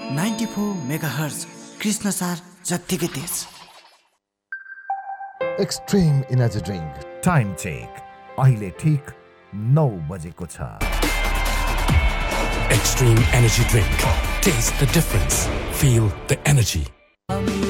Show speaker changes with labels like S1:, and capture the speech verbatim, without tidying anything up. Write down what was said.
S1: Ninety four mega hertz Krishna सार जत्तिकै तेज।
S2: Extreme energy drink
S3: time check अहिले ठीक नौ बजेको छ।
S4: Extreme energy drink. Taste the difference. Feel the energy.